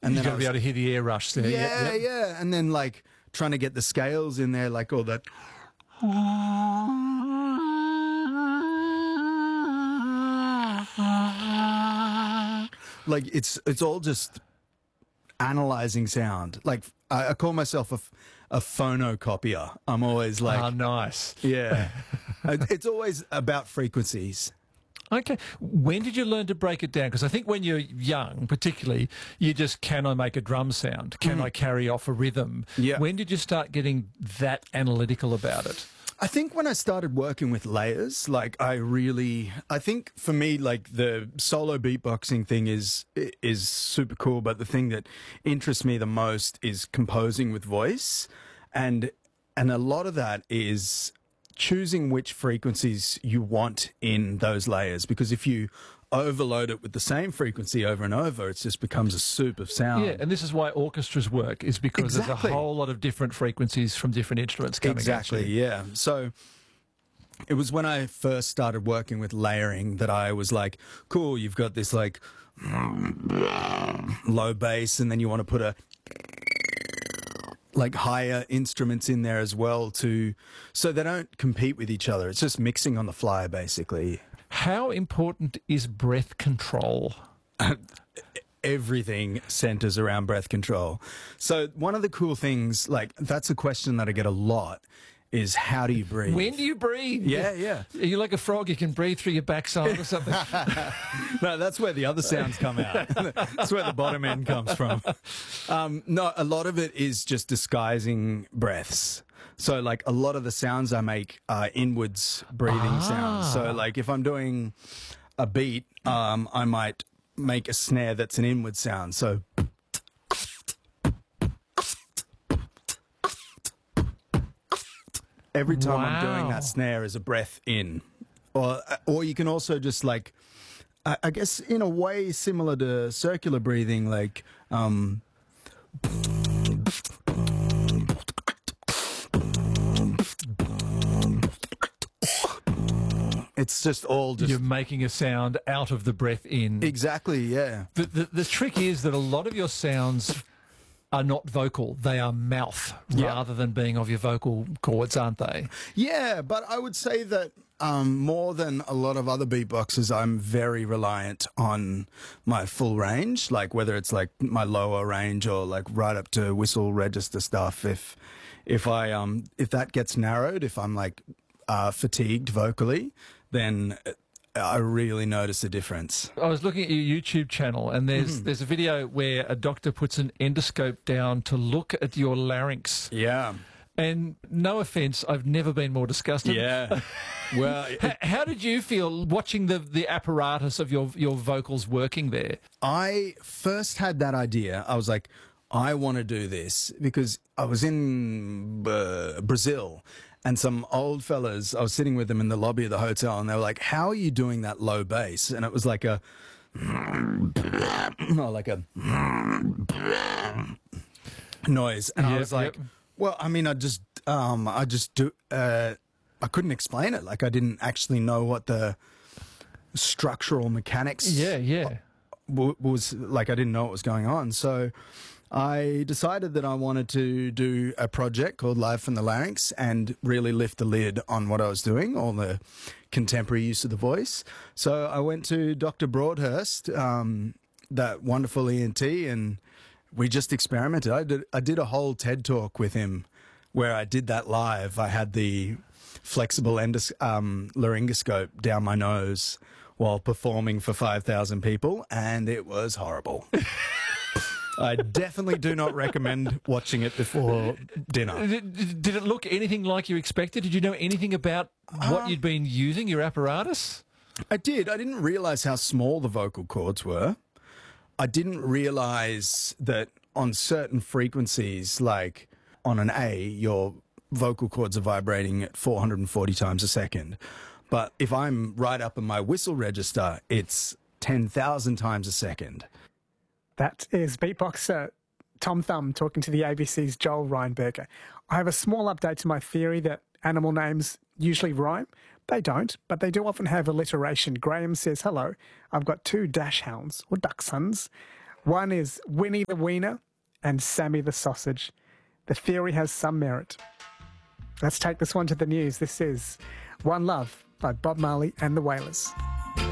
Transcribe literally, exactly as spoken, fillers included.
and You've then got I to be was, able to hear the air rush there. yeah, Yep, yep. yeah, and then like trying to get the scales in there, like all that. Like it's it's all just analyzing sound. Like I, I call myself a, f- a phonocopier. I'm always like, Ah, nice. yeah, It- it's always about frequencies. Okay. When did you learn to break it down? Because I think when you're young, particularly, you just, can I make a drum sound? Can I carry off a rhythm? Yeah. When did you start getting that analytical about it? I think when I started working with layers, like I really, I think for me, like the solo beatboxing thing is is super cool. But the thing that interests me the most is composing with voice, and and a lot of that is choosing which frequencies you want in those layers. Because if you overload it with the same frequency over and over, it just becomes a soup of sound. Yeah, and this is why orchestras work, is because there's Exactly. a whole lot of different frequencies from different instruments coming Exactly, at you. yeah. So it was when I first started working with layering that I was like, cool, you've got this like low bass, and then you want to put a like higher instruments in there as well, to so they don't compete with each other. It's just mixing on the fly, basically. How important is breath control? Everything centers around breath control. So one of the cool things, like that's a question that I get a lot, is how do you breathe? When do you breathe? Yeah, yeah. Are you like a frog? You can breathe through your backside or something? No, that's where the other sounds come out. That's where the bottom end comes from. Um, no, a lot of it is just disguising breaths. So, like, a lot of the sounds I make are inwards breathing Ah. sounds. So, like, if I'm doing a beat, um, I might make a snare that's an inward sound. So, every time I'm doing Wow. that snare is a breath in. Or, or you can also just like, I, I guess in a way similar to circular breathing, like, um, it's just all just You're making a sound out of the breath in. exactly, yeah. The, the, the trick is that a lot of your sounds are not vocal. They are mouth Yeah. rather than being of your vocal cords, aren't they? Yeah, but I would say that um, more than a lot of other beatboxers, I'm very reliant on my full range, like whether it's like my lower range or like right up to whistle register stuff. If if I um if that gets narrowed, if I'm like uh, fatigued vocally, then I really notice a difference. I was looking at your YouTube channel, and there's there's a video where a doctor puts an endoscope down to look at your larynx. Yeah. And no offence, I've never been more disgusted. Yeah. Well, H- how did you feel watching the, the apparatus of your your vocals working there? I first had that idea. I was like, I want to do this because I was in uh, Brazil, and some old fellas, I was sitting with them in the lobby of the hotel, and they were like, how are you doing that low bass? And it was like a, no, like a noise. And I Yep, was like, yep. well, I mean, I just, um, I just do, uh, I couldn't explain it. Like I didn't actually know what the structural mechanics Yeah, yeah. w- was like. I didn't know what was going on. So I decided that I wanted to do a project called Live from the Larynx and really lift the lid on what I was doing, all the contemporary use of the voice. So I went to Doctor Broadhurst, um, that wonderful E N T, and we just experimented. I did, I did a whole TED talk with him where I did that live. I had the flexible endos- um, laryngoscope down my nose while performing for five thousand people, and it was horrible. I definitely do not recommend watching it before dinner. Did, did it look anything like you expected? Did you know anything about what you'd been using, your apparatus? I did. I didn't realize how small the vocal cords were. I didn't realize that on certain frequencies, like on an A, your vocal cords are vibrating at four hundred forty times a second. But if I'm right up in my whistle register, it's ten thousand times a second. That is beatboxer Tom Thumb talking to the A B C's Joel Reinberger. I have a small update to my theory that animal names usually rhyme. They don't, but they do often have alliteration. Graham says, hello, I've got two dash hounds or dachshunds. One is Winnie the Wiener and Sammy the Sausage. The theory has some merit. Let's take this one to the news. This is One Love by Bob Marley and the Wailers.